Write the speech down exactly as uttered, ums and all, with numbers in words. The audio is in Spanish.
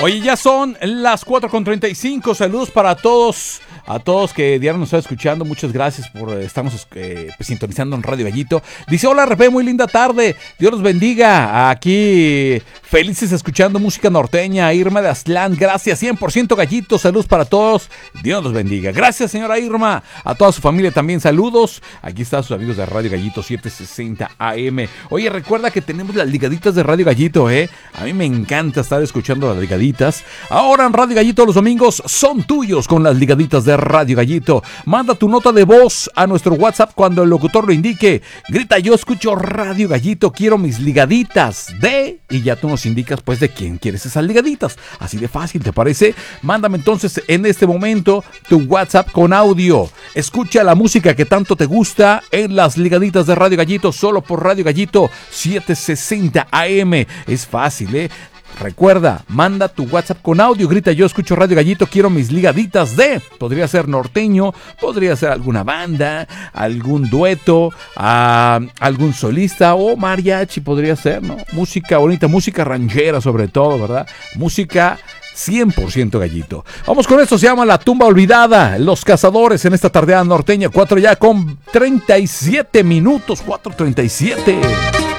Oye, ya son las cuatro con treinta y cinco. Saludos para todos, a todos que diario nos están escuchando. Muchas gracias por eh, estarnos eh, pues, sintonizando en Radio Gallito. Dice, hola R P, muy linda tarde. Dios los bendiga. Aquí felices escuchando música norteña. Irma de Aztlán, gracias. cien por ciento Gallito. Saludos para todos. Dios los bendiga. Gracias, señora Irma. A toda su familia también saludos. Aquí están sus amigos de Radio Gallito setecientos sesenta A M. Oye, recuerda que tenemos las ligaditas de Radio Gallito, ¿eh? A mí me encanta estar escuchando las ligaditas. Ahora en Radio Gallito los domingos son tuyos con las ligaditas de Radio Gallito. Manda tu nota de voz a nuestro WhatsApp cuando el locutor lo indique. Grita, yo escucho Radio Gallito, quiero mis ligaditas de... Y ya tú nos indicas pues de quién quieres esas ligaditas. Así de fácil, ¿te parece? Mándame entonces en este momento tu WhatsApp con audio. Escucha la música que tanto te gusta en las ligaditas de Radio Gallito, solo por Radio Gallito setecientos sesenta A M. Es fácil, ¿eh? Recuerda, manda tu WhatsApp con audio, grita yo escucho Radio Gallito, quiero mis ligaditas de... Podría ser norteño, podría ser alguna banda, algún dueto, uh, algún solista o mariachi podría ser, ¿no? Música bonita, música ranchera sobre todo, ¿verdad? Música cien por ciento Gallito. Vamos con esto, se llama La Tumba Olvidada, Los Cazadores en esta tardeada norteña, cuatro ya con treinta y siete minutos, cuatro treinta y siete.